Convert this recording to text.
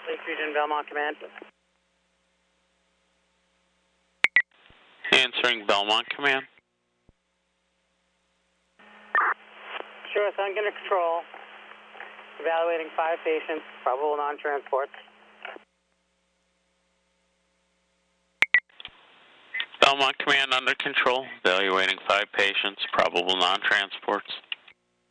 Lake Region, Belmont Command. Answering Belmont Command. Sure, Sun under control. Evaluating 5 patients, probable non-transports. Belmont Command under control. Evaluating 5 patients, probable non-transports.